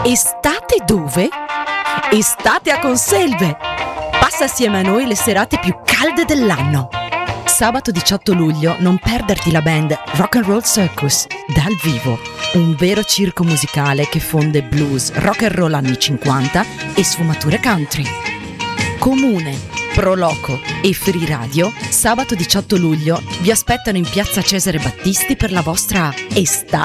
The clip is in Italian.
Estate dove? Estate a Conselve! Passa assieme a noi le serate più calde dell'anno. Sabato 18 luglio non perderti la band Rock and Roll Circus dal vivo, un vero circo musicale che fonde blues, rock and roll anni 50 e sfumature country. Comune, Pro Loco e Free Radio, sabato 18 luglio vi aspettano in piazza Cesare Battisti per la vostra estate